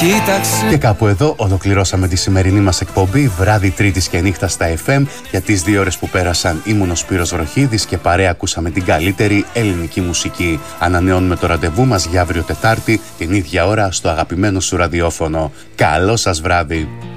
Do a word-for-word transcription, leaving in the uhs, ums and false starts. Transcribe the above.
Κοίταξε. Και κάπου εδώ ολοκληρώσαμε τη σημερινή μας εκπομπή βράδυ Τρίτης και νύχτα στα εφ εμ. Για τις δύο ώρες που πέρασαν ήμουν ο Σπύρος Βροχίδης και παρέα ακούσαμε την καλύτερη ελληνική μουσική. Ανανεώνουμε το ραντεβού μας για αύριο Τετάρτη την ίδια ώρα στο αγαπημένο σου ραδιόφωνο. Καλό σας βράδυ.